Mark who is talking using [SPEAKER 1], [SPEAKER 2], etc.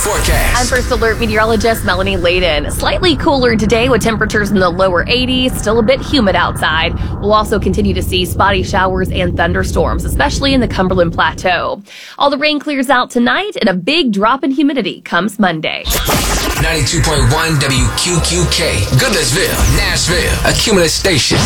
[SPEAKER 1] forecast.
[SPEAKER 2] I'm First Alert meteorologist Melanie Layden. Slightly cooler today with temperatures in the lower 80s, still a bit humid outside. We'll also continue to see spotty showers and thunderstorms, especially in the Cumberland Plateau. All the rain clears out tonight and a big drop in humidity comes Monday.
[SPEAKER 1] 92.1 WQQK, Goodlettsville, Nashville, a Cumulus station.